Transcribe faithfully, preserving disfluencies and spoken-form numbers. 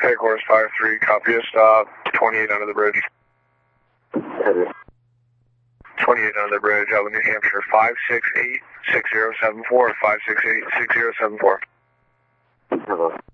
Take horse five three, copy a stop, twenty-eight under the bridge. twenty-eight under the bridge, Albany, New Hampshire, five six eight, six zero seven four, five six eight, six zero seven four.